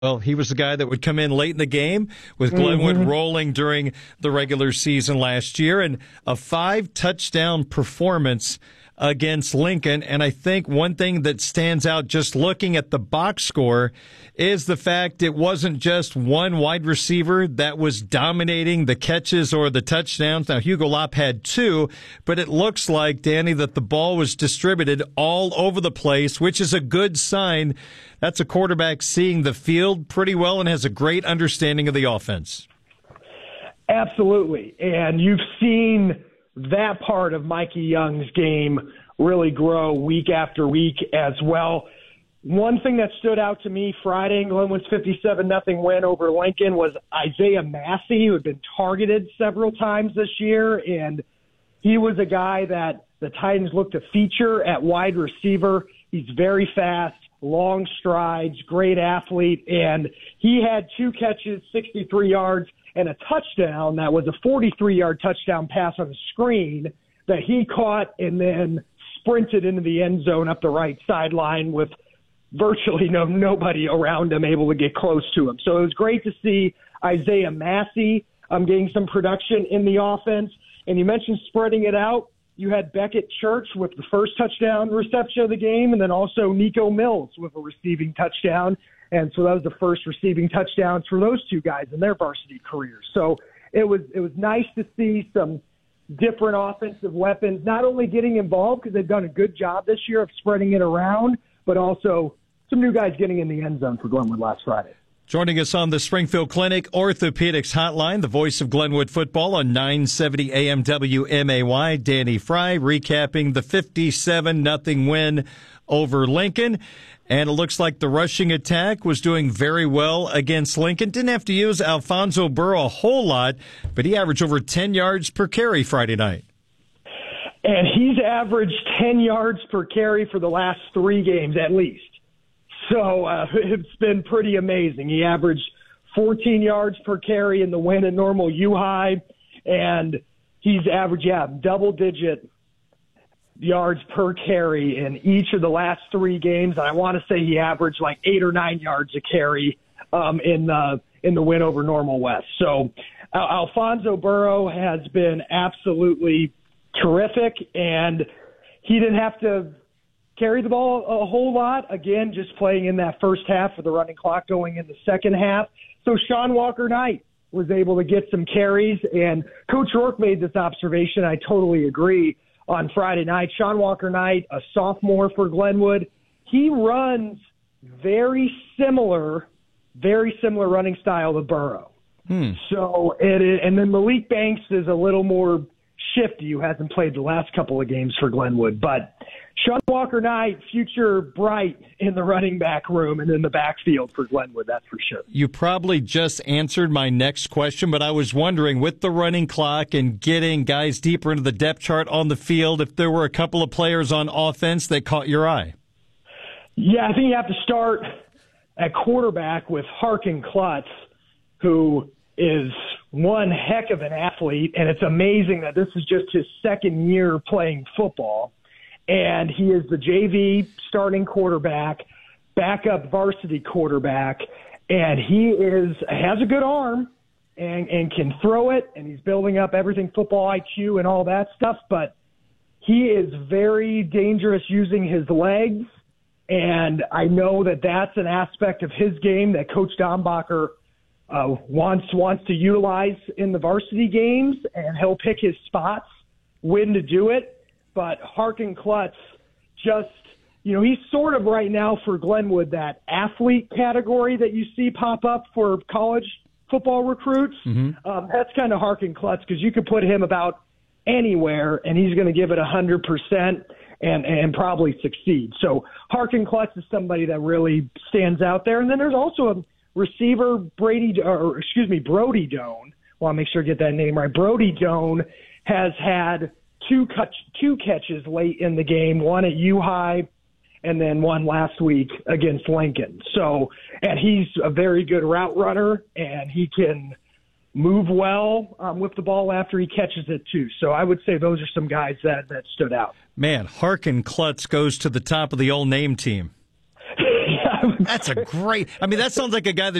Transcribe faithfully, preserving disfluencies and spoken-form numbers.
Well, he was the guy that would come in late in the game with Glenwood mm-hmm. rolling during the regular season last year, and a five-touchdown performance against Lincoln. And I think one thing that stands out just looking at the box score is the fact it wasn't just one wide receiver that was dominating the catches or the touchdowns. Now, Hugo Lopp had two, but it looks like, Danny, that the ball was distributed all over the place, which is a good sign. That's a quarterback seeing the field pretty well and has a great understanding of the offense. Absolutely. And you've seen that part of Mikey Young's game really grow week after week as well. One thing that stood out to me Friday in Glenwood's fifty-seven nothing win over Lincoln was Isaiah Massey, who had been targeted several times this year, and he was a guy that the Titans looked to feature at wide receiver. He's very fast, long strides, great athlete, and he had two catches, sixty-three yards, and a touchdown that was a forty-three-yard touchdown pass on the screen that he caught and then sprinted into the end zone up the right sideline with virtually no nobody around him able to get close to him. So it was great to see Isaiah Massey um, getting some production in the offense. And you mentioned spreading it out. You had Beckett Church with the first touchdown reception of the game, and then also Nico Mills with a receiving touchdown. And so that was the first receiving touchdowns for those two guys in their varsity careers. So it was it was nice to see some different offensive weapons, not only getting involved because they've done a good job this year of spreading it around, but also some new guys getting in the end zone for Glenwood last Friday. Joining us on the Springfield Clinic Orthopedics Hotline, the voice of Glenwood football on nine seventy A M W M A Y, Danny Fry, recapping the fifty-seven nothing win over Lincoln. And it looks like the rushing attack was doing very well against Lincoln. Didn't have to use Alfonso Burrow a whole lot, but he averaged over ten yards per carry Friday night. And he's averaged ten yards per carry for the last three games at least. So uh, it's been pretty amazing. He averaged fourteen yards per carry in the win at Normal U-High, and he's averaged, yeah, double-digit yards per carry in each of the last three games. And I want to say he averaged like eight or nine yards a carry um, in the in the win over Normal West. So uh, Alfonso Burrow has been absolutely terrific, and he didn't have to carry the ball a whole lot. Again, just playing in that first half with the running clock going in the second half. So Sean Walker Knight was able to get some carries, and Coach Rourke made this observation. I totally agree. On Friday night, Sean Walker Knight, a sophomore for Glenwood, he runs very similar, very similar running style to Burrow. Hmm. So it is, and then Malik Banks is a little more shifty, who hasn't played the last couple of games for Glenwood. But Sean Walker Knight, future bright in the running back room and in the backfield for Glenwood, that's for sure. You probably just answered my next question, but I was wondering, with the running clock and getting guys deeper into the depth chart on the field, if there were a couple of players on offense that caught your eye. Yeah, I think you have to start at quarterback with Harkin Klutz, who is one heck of an athlete, and it's amazing that this is just his second year playing football. And he is the J V starting quarterback, backup varsity quarterback, and he is has a good arm and, and can throw it, and he's building up everything football I Q and all that stuff, but he is very dangerous using his legs, and I know that that's an aspect of his game that Coach Dombacher uh, wants wants to utilize in the varsity games, and he'll pick his spots when to do it. But Harkin Klutz just, you know, he's sort of right now for Glenwood that athlete category that you see pop up for college football recruits. Mm-hmm. Um, that's kind of Harkin Klutz, because you could put him about anywhere and he's going to give it one hundred percent and, and probably succeed. So Harkin Klutz is somebody that really stands out there. And then there's also a receiver, Brady, or excuse me, Brody Doan. Well, I'll make sure I get that name right. Brody Doan has had Two catch, two catches late in the game, one at U-High and then one last week against Lincoln. So, and he's a very good route runner, and he can move well um, with the ball after he catches it too. So I would say those are some guys that, that stood out. Man, Harkin Klutz goes to the top of the old name team. Yeah, That's a great. I mean, that sounds like a guy that